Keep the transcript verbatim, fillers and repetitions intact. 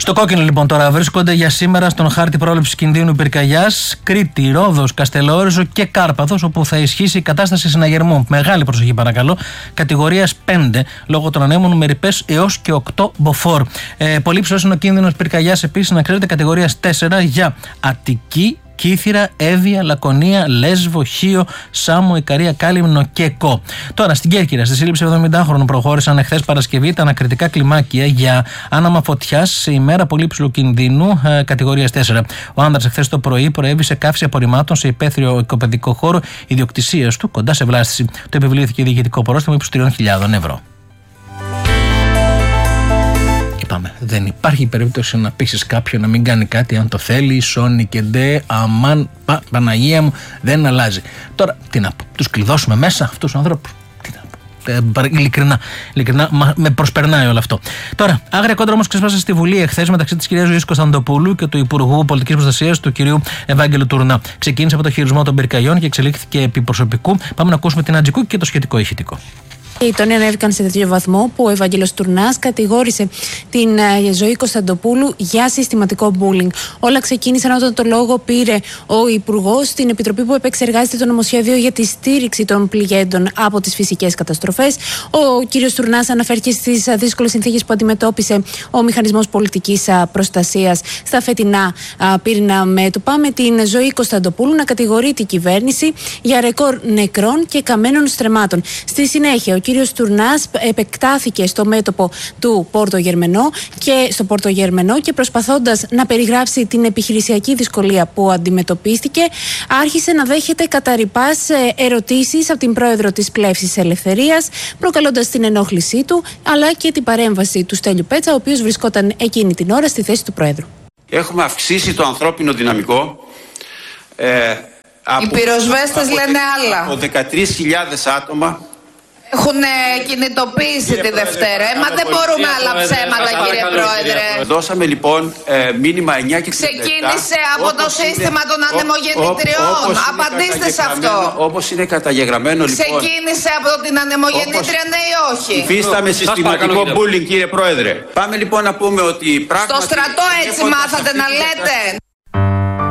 Στο κόκκινο λοιπόν τώρα βρίσκονται για σήμερα στον χάρτη πρόληψης κινδύνου πυρκαγιάς Κρήτη, Ρόδος, Καστελόριζο και Κάρπαθος, όπου θα ισχύσει η κατάσταση συναγερμού. Μεγάλη προσοχή παρακαλώ. Κατηγορίας πέντε λόγω των ανέμων με ρηπές έως και οκτώ μποφόρ. Ε, πολύ ψηλός είναι ο κίνδυνος πυρκαγιάς επίσης, να ξέρετε, κατηγορίας τέσσερα για Αττική, Κύθυρα, Εύβοια, Λακωνία, Λέσβο, Χίο, Σάμο, Ικαρία, Κάλυμνο και Κο. Τώρα στην Κέρκυρα, στη σύλληψη εβδομηντάχρονου προχώρησαν εχθές Παρασκευή τα ανακριτικά κλιμάκια για άναμα φωτιάς σε ημέρα πολύ ψηλού κινδύνου ε, κατηγορίας τέσσερα. Ο άνδρας εχθές το πρωί προέβη καύση απορριμμάτων σε υπαίθριο οικοπαιδικό χώρο ιδιοκτησίας του κοντά σε Βλάστηση. Το επιβλήθηκε διοικητικό πρόστιμο ύψους τριών χιλιάδων ευρώ. Είπαμε, δεν υπάρχει περίπτωση να πείσεις κάποιον να μην κάνει κάτι αν το θέλει, σώνει και ντε, αμάν, πα, Παναγία μου, δεν αλλάζει. Τώρα, τι να πω, τους κλειδώσουμε μέσα αυτούς τους ανθρώπους. Τι να πω, ε, ειλικρινά, ειλικρινά μα, με προσπερνάει όλο αυτό. Τώρα, άγρια κόντρα όμως ξεσπάσε στη Βουλή εχθές μεταξύ της κυρίας Ζωής Κωνσταντοπούλου και του Υπουργού Πολιτικής Προστασίας του κυρίου Ευάγγελου Τουρνά. Ξεκίνησε από το χειρισμό των πυρκαγιών και εξελίχθηκε επί προσωπικού. Πάμε να ακούσουμε την Ατζικού και το σχετικό ηχητικό. Οι τόνοι ανέβηκαν σε τέτοιο βαθμό που ο Ευάγγελος Τουρνάς κατηγόρησε την uh, Ζωή Κωνσταντοπούλου για συστηματικό bullying. Όλα ξεκίνησαν όταν το λόγο πήρε ο Υπουργός στην Επιτροπή που επεξεργάζεται το νομοσχέδιο για τη στήριξη των πληγέντων από τις φυσικές καταστροφές. Ο κύριος Τουρνάς αναφέρθηκε στις uh, δύσκολες συνθήκες που αντιμετώπισε ο Μηχανισμός Πολιτικής uh, Προστασίας στα φετινά uh, πύριννα μέτωπα, με την Ζωή Κωνσταντοπούλου να κατηγορεί την κυβέρνηση για ρεκόρ νεκρών και καμένων στρεμμάτων. Στη συνέχεια, ο κύριος Τουρνάς επεκτάθηκε στο μέτωπο του Πόρτο Γερμενό και στο Πόρτο Γερμενό και προσπαθώντας να περιγράψει την επιχειρησιακή δυσκολία που αντιμετωπίστηκε, άρχισε να δέχεται κατά ρηπάς ερωτήσεις από την πρόεδρο της Πλεύσης Ελευθερίας, προκαλώντας την ενόχλησή του αλλά και την παρέμβαση του Στέλιου Πέτσα, ο οποίος βρισκόταν εκείνη την ώρα στη θέση του πρόεδρου. Έχουμε αυξήσει το ανθρώπινο δυναμικό. Ε, από, Οι πυροσβέστες από, λένε άλλα. Από δεκατρείς χιλιάδες άτομα. Έχουν κινητοποιήσει τη Δευτέρα. Ε, μα δεν μπορούμε άλλα ψέματα, κύριε Πρόεδρε. Δώσαμε λοιπόν ε, μήνυμα εννιά και τριάντα επτά. Ξεκίνησε από το σύστημα των ανεμογεννητριών. Απαντήστε σε αυτό. Όπως είναι καταγεγραμμένο λοιπόν. Ξεκίνησε από την ανεμογεννήτρια, ναι ή όχι? Υφίσταμε συστηματικό bullying, κύριε Πρόεδρε. Πάμε λοιπόν να πούμε ότι πράγματι. Στο στρατό έτσι μάθατε να λέτε.